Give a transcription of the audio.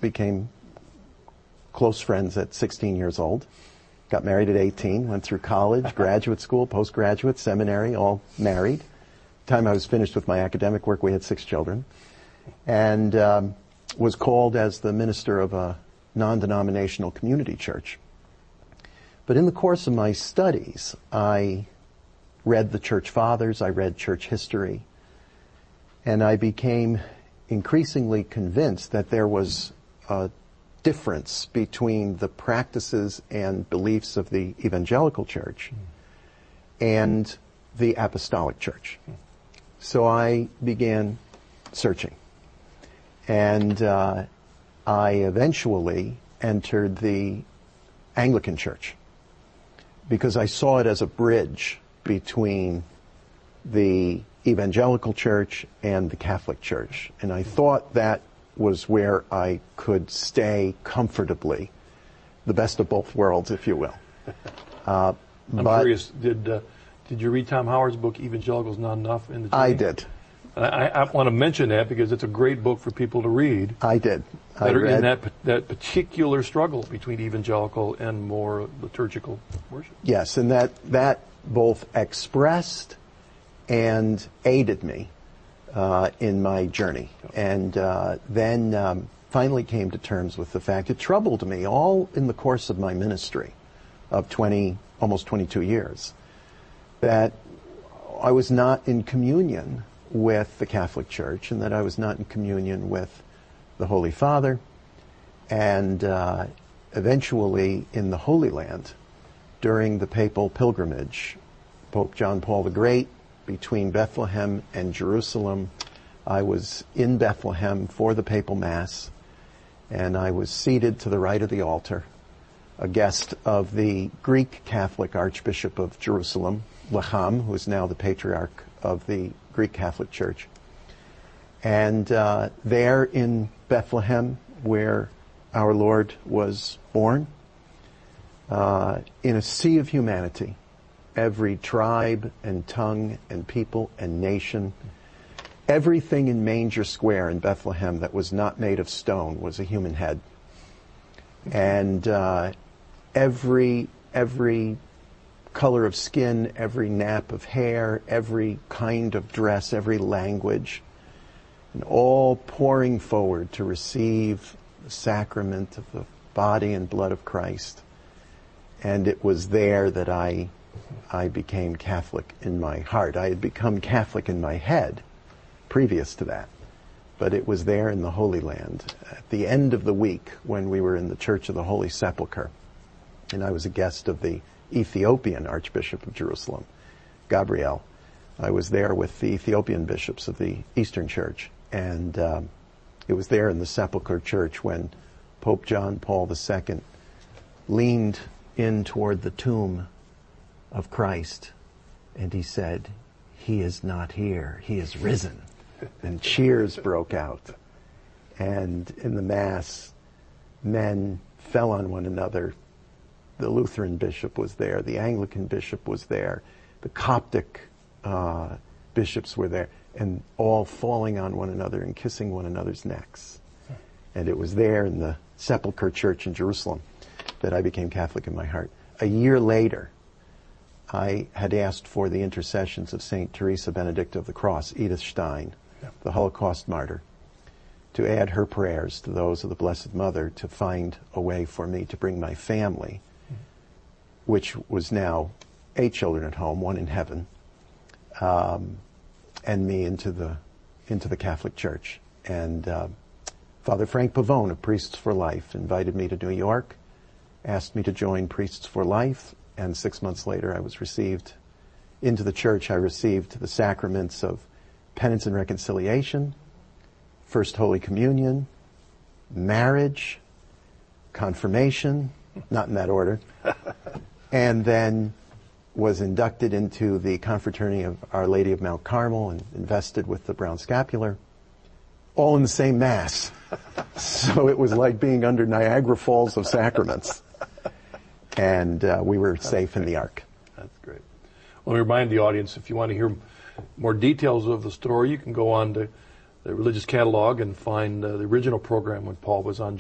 became close friends at 16 years old. Got married at 18, went through college, graduate school, postgraduate, seminary, all married. The time I was finished with my academic work, we had 6 children. And was called as the minister of a non-denominational community church. But in the course of my studies, I read the church fathers, I read church history, and I became increasingly convinced that there was a difference between the practices and beliefs of the evangelical church and the apostolic church. So I began searching. And I eventually entered the Anglican Church because I saw it as a bridge between the evangelical church and the Catholic Church. And I thought that was where I could stay comfortably, the best of both worlds, if you will. I'm curious, did you read Tom Howard's book, Evangelicals Not Enough? In the Journey? I did. I want to mention that because it's a great book for people to read. I did. That are in that particular struggle between evangelical and more liturgical worship. Yes, and that both expressed and aided me in my journey. And then finally came to terms with the fact it troubled me all in the course of my ministry of almost 22 years, that I was not in communion with the Catholic Church and that I was not in communion with the Holy Father, and eventually in the Holy Land during the papal pilgrimage, Pope John Paul the Great, between Bethlehem and Jerusalem. I was in Bethlehem for the papal Mass, and I was seated to the right of the altar, a guest of the Greek Catholic Archbishop of Jerusalem, Lecham, who is now the Patriarch of the Greek Catholic Church. And there in Bethlehem, where our Lord was born, in a sea of humanity, every tribe and tongue and people and nation, everything in Manger Square in Bethlehem that was not made of stone was a human head. And every color of skin, every nap of hair, every kind of dress, every language, and all pouring forward to receive the sacrament of the body and blood of Christ. And it was there that I became Catholic in my heart. I had become Catholic in my head previous to that, but it was there in the Holy Land at the end of the week when we were in the Church of the Holy Sepulchre, and I was a guest of the Ethiopian Archbishop of Jerusalem, Gabriel. I was there with the Ethiopian bishops of the Eastern Church, and it was there in the Sepulchre Church when Pope John Paul II leaned in toward the tomb of Christ, and he said, "He is not here, he is risen." And cheers broke out. And in the Mass, men fell on one another. The Lutheran bishop was there, the Anglican bishop was there, the Coptic bishops were there, and all falling on one another and kissing one another's necks. And it was there in the Sepulchre Church in Jerusalem that I became Catholic in my heart. A year later, I had asked for the intercessions of St. Teresa Benedict of the Cross, Edith Stein, the Holocaust martyr, to add her prayers to those of the Blessed Mother to find a way for me to bring my family, which was now 8 children at home, 1 in heaven, and me into the Catholic Church. And Father Frank Pavone of Priests for Life invited me to New York, asked me to join Priests for Life, and 6 months later I was received into the church. I received the sacraments of penance and reconciliation, First Holy Communion, marriage, confirmation, not in that order, and then was inducted into the Confraternity of Our Lady of Mount Carmel and invested with the Brown Scapular, all in the same Mass. So it was like being under Niagara Falls of sacraments. And we were safe in the Ark. That's great. Well, let me remind the audience, if you want to hear more details of the story, you can go on to the Religious Catalog and find the original program when Paul was on